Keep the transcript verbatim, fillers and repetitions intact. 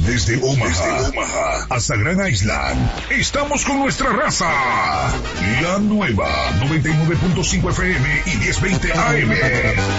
Desde Omaha, Desde Omaha hasta Gran Island, estamos con nuestra raza. La nueva noventa y nueve punto cinco F M y diez veinte A M.